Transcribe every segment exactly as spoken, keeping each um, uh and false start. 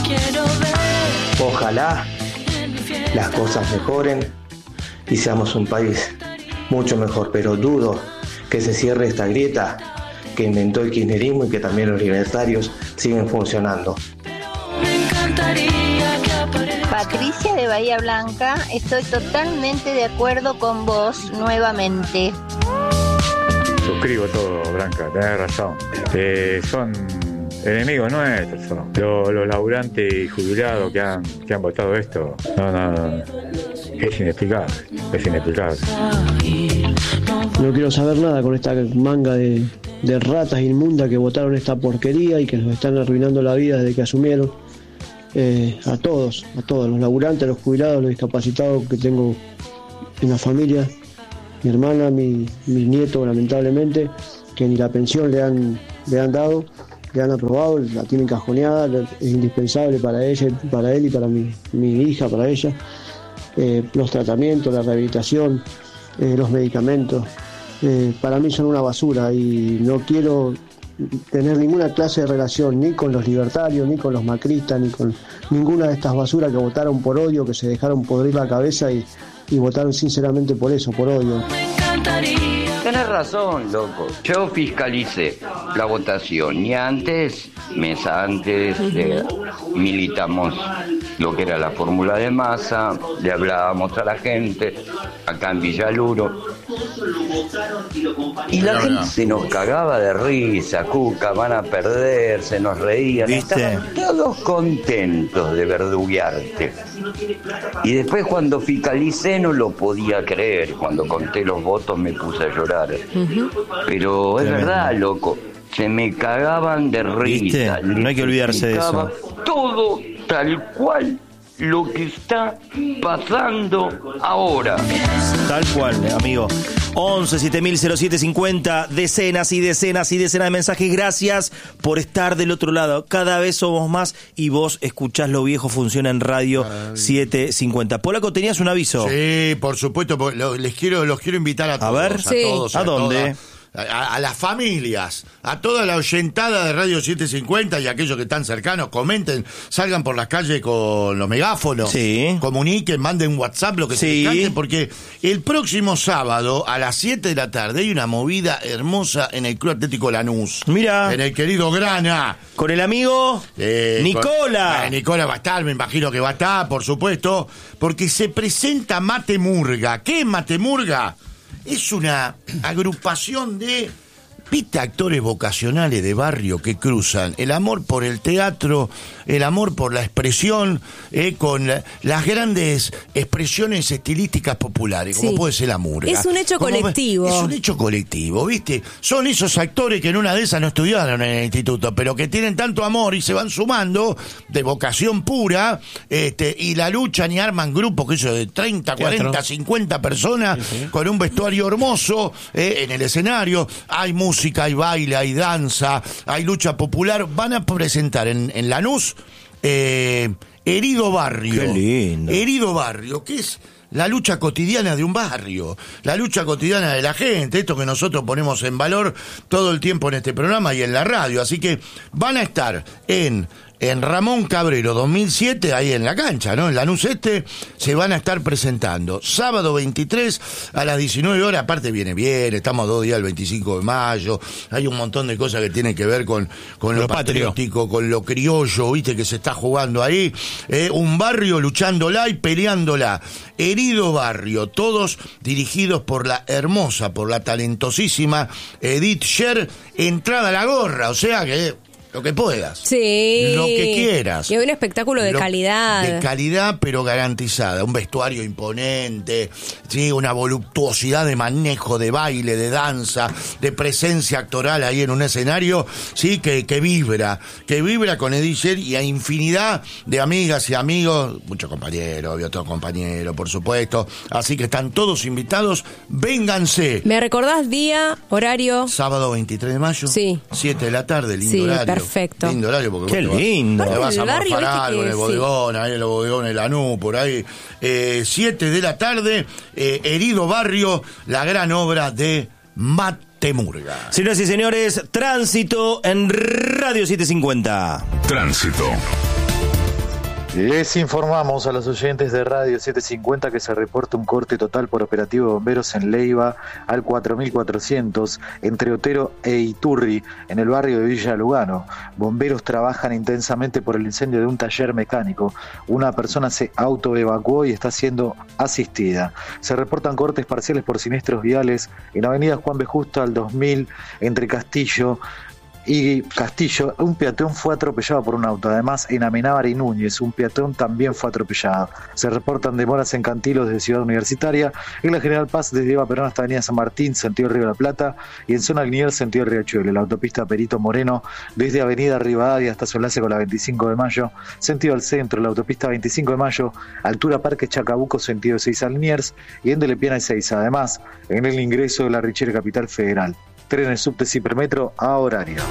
Ojalá las cosas mejoren y seamos un país mucho mejor, pero dudo que se cierre esta grieta que inventó el kirchnerismo y que también los libertarios siguen funcionando. Patricia de Bahía Blanca, estoy totalmente de acuerdo con vos nuevamente. Suscribo todo, Blanca, tenés razón. Eh, son enemigos nuestros, son. Los, los laburantes y jubilados que han, que han votado esto. No, no, no. Es inexplicable, es inexplicable. No quiero saber nada con esta manga de, de ratas inmundas que votaron esta porquería y que nos están arruinando la vida desde que asumieron. Eh, a todos, a todos, los laburantes, los jubilados, los discapacitados que tengo en la familia, mi hermana, mi, mis nietos, lamentablemente, que ni la pensión le han, le han dado, le han aprobado, la tienen cajoneada, es indispensable para ella, para él y para mi, mi hija, para ella. Eh, los tratamientos, la rehabilitación, eh, los medicamentos, eh, para mí son una basura y no quiero tener ninguna clase de relación ni con los libertarios, ni con los macristas, ni con ninguna de estas basuras que votaron por odio, que se dejaron podrir la cabeza y, y votaron sinceramente por eso, por odio. Tenés razón, loco. Yo fiscalicé la votación y antes, mes antes, eh, militamos lo que era la fórmula de Massa, le hablábamos a la gente, acá en Villaluro, y la gente se nos cagaba de risa, Cuca, van a perder, se nos reían, estaban todos contentos de verduguearte. Y después cuando fiscalicé no lo podía creer, cuando conté los votos me puse a llorar. Uh-huh. Pero es Tremendo. Verdad, loco, se me cagaban de risa. No hay que olvidarse de eso. Todo tal cual lo que está pasando ahora. Tal cual, amigo. once siete mil cero siete cincuenta, decenas y decenas y decenas de mensajes. Gracias por estar del otro lado. Cada vez somos más y vos escuchás Lo Viejo Funciona en Radio setecientos cincuenta. Polaco, tenías un aviso. Sí, por supuesto. Les quiero, los quiero invitar a todos. A ver, a, sí. todos, ¿A, a dónde? Todas. A, a las familias, a toda la oyentada de Radio setecientos cincuenta y aquellos que están cercanos, comenten, salgan por las calles con los megáfonos, sí. comuniquen, manden WhatsApp, lo que sí. se canten, porque el próximo sábado a las siete de la tarde hay una movida hermosa en el Club Atlético Lanús. Mira. En el querido Grana. Con el amigo eh, Nicola. Con, eh, Nicola va a estar, me imagino que va a estar, por supuesto, porque se presenta Mate Murga. ¿Qué es Mate Murga? Es una agrupación de, ¿viste? Actores vocacionales de barrio que cruzan el amor por el teatro, el amor por la expresión, eh, con la, las grandes expresiones estilísticas populares, como sí. puede ser la murga. Es un hecho como, colectivo. Es un hecho colectivo, ¿viste? Son esos actores que en una de esas no estudiaron en el instituto, pero que tienen tanto amor y se van sumando de vocación pura, este, y la luchan y arman grupos, que eso de treinta, cuarenta, cincuenta personas, sí, sí. con un vestuario hermoso, eh, en el escenario. Hay música, hay baile, hay danza, hay lucha popular. Van a presentar en, en Lanús eh, Herido Barrio. Qué lindo. Herido Barrio, que es la lucha cotidiana de un barrio, la lucha cotidiana de la gente, esto que nosotros ponemos en valor todo el tiempo en este programa y en la radio. Así que van a estar en... En Ramón Cabrero dos mil siete, ahí en la cancha, ¿no? En Lanús Este, se van a estar presentando. Sábado veintitrés a las diecinueve horas, aparte viene bien, estamos dos días el veinticinco de mayo, hay un montón de cosas que tienen que ver con, con lo, lo patriótico, con lo criollo, viste, que se está jugando ahí. Eh, un barrio luchándola y peleándola. Herido Barrio, todos dirigidos por la hermosa, por la talentosísima Edith Sher, entrada a la gorra, o sea que... Lo que puedas. Sí. Lo que quieras. Y un espectáculo de Lo, calidad. De calidad, pero garantizada. Un vestuario imponente, sí, una voluptuosidad de manejo, de baile, de danza, de presencia actoral ahí en un escenario, sí, que, que vibra, que vibra con Edith Sher y a infinidad de amigas y amigos, muchos compañeros, y otros compañeros, por supuesto. Así que están todos invitados. Vénganse. ¿Me recordás día, horario? Sábado veintitrés de mayo. Sí. siete de la tarde, lindo sí, horario. Perfecto. Lindo horario porque qué vos lindo. Te vas, te vas a barrio, morfar algo que, en el bodegón, sí. ahí en los bodegones Lanús, por ahí. Eh, siete de la tarde, eh, Herido Barrio, la gran obra de Mate Murga. Señoras y señores, Tránsito en Radio setecientos cincuenta. Tránsito. Les informamos a los oyentes de Radio setecientos cincuenta que se reporta un corte total por operativo de bomberos en Leiva al cuatro mil cuatrocientos entre Otero e Iturri en el barrio de Villa Lugano. Bomberos trabajan intensamente por el incendio de un taller mecánico. Una persona se autoevacuó y está siendo asistida. Se reportan cortes parciales por siniestros viales en Avenida Juan B. Justo al dos mil entre Castillo y Castillo. Un peatón fue atropellado por un auto. Además, en Amenábar y Núñez, un peatón también fue atropellado. Se reportan demoras en Cantilos desde Ciudad Universitaria, en la General Paz desde Eva Perón hasta Avenida San Martín, sentido Río de la Plata, y en zona Liniers, sentido Riachuelo. La autopista Perito Moreno desde Avenida Rivadavia hasta su enlace con la veinticinco de mayo, sentido al centro. La autopista veinticinco de mayo, altura Parque Chacabuco, sentido Ezeiza Liniers, y en Delepiana Ezeiza. Además, en el ingreso de la Richera Capital Federal. Trenes subte Cipermetro a horario.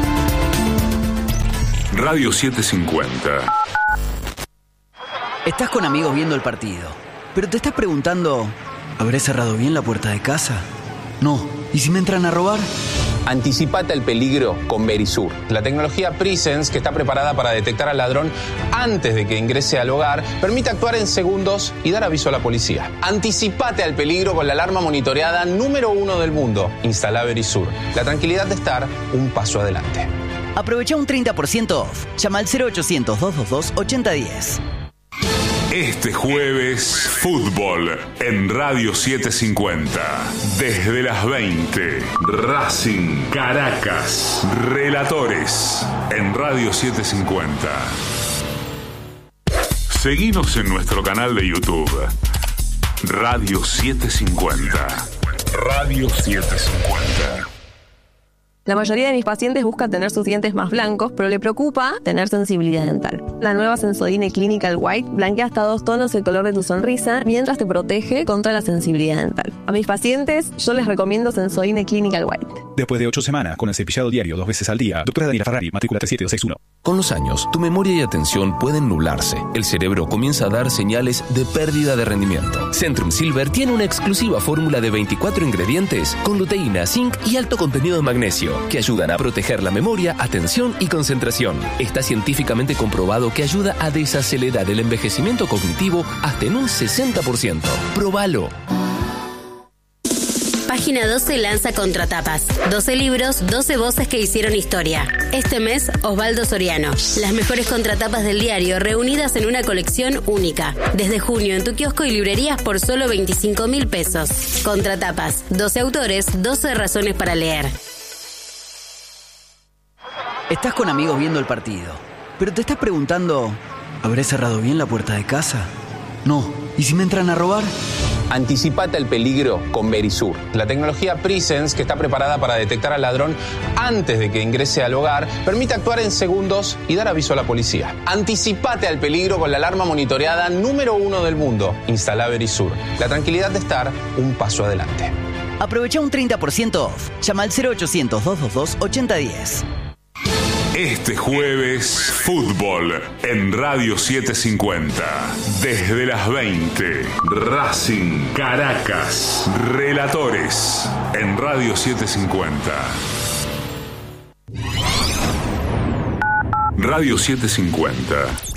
Radio setecientos cincuenta. Estás con amigos viendo el partido, pero te estás preguntando, ¿habré cerrado bien la puerta de casa? No. ¿Y si me entran a robar? Anticipate al peligro con Verisur, la tecnología Presence que está preparada para detectar al ladrón antes de que ingrese al hogar, permite actuar en segundos y dar aviso a la policía. Anticipate al peligro con la alarma monitoreada número uno del mundo. Instala Verisur, la tranquilidad de estar un paso adelante. Aprovecha un treinta por ciento off. Llama al cero ochocientos, doscientos veintidós, ochenta diez. Este jueves, fútbol en Radio setecientos cincuenta. Desde las veinte, Racing Caracas. Relatores en Radio setecientos cincuenta. Seguinos en nuestro canal de YouTube. Radio setecientos cincuenta. Radio setecientos cincuenta. La mayoría de mis pacientes buscan tener sus dientes más blancos, pero le preocupa tener sensibilidad dental. La nueva Sensodyne Clinical White blanquea hasta dos tonos el color de tu sonrisa mientras te protege contra la sensibilidad dental. A mis pacientes yo les recomiendo Sensodyne Clinical White. Después de ocho semanas con el cepillado diario dos veces al día, doctora Daniela Ferrari, matrícula tres siete dos seis uno. Con los años, tu memoria y atención pueden nublarse. El cerebro comienza a dar señales de pérdida de rendimiento. Centrum Silver tiene una exclusiva fórmula de veinticuatro ingredientes con luteína, zinc y alto contenido de magnesio que ayudan a proteger la memoria, atención y concentración. Está científicamente comprobado que ayuda a desacelerar el envejecimiento cognitivo hasta en un sesenta por ciento. ¡Próbalo! Página doce lanza Contratapas. doce libros, doce voces que hicieron historia. Este mes, Osvaldo Soriano. Las mejores contratapas del diario reunidas en una colección única. Desde junio en tu kiosco y librerías por solo veinticinco mil pesos. Contratapas. doce autores, doce razones para leer. Estás con amigos viendo el partido, pero te estás preguntando, ¿habré cerrado bien la puerta de casa? No. ¿Y si me entran a robar? Anticipate al peligro con Verisur, la tecnología Presence que está preparada para detectar al ladrón antes de que ingrese al hogar, permite actuar en segundos y dar aviso a la policía. Anticipate al peligro con la alarma monitoreada número uno del mundo. Instala Verisur, la tranquilidad de estar un paso adelante. Aprovecha un treinta por ciento off. Llama al cero ochocientos, doscientos veintidós, ochenta diez. Este jueves, fútbol en Radio setecientos cincuenta. Desde las veinte, Racing Caracas. Relatores en Radio setecientos cincuenta. Radio setecientos cincuenta.